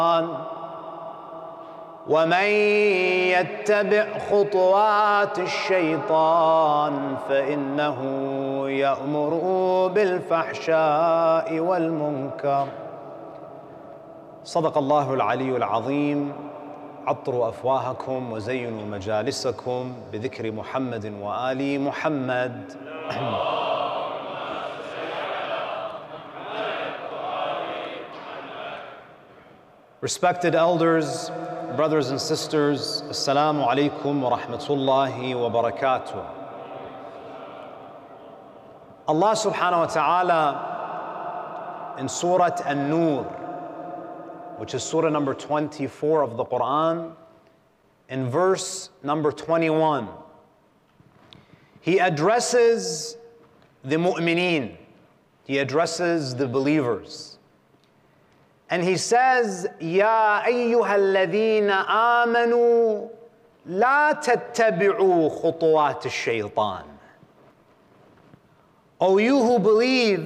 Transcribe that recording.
ومن يتبع خطوات الشيطان فإنه يأمر بالفحشاء والمنكر. صدق الله العلي العظيم. عطروا أفواهكم وزينوا مجالسكم بذكر محمد وآل محمد. Respected elders, brothers and sisters, Assalamu alaikum wa rahmatullahi wa barakatuh. Allah subhanahu wa ta'ala in Surah An-Nur, which is Surah number 24 of the Quran, in verse number 21, He addresses the mu'mineen, He addresses the believers. And He says, يَا أَيُّهَا الَّذِينَ آمَنُوا لَا تَتَّبِعُوا خُطُوَاتِ الشَّيْطَانِ. O you who believe,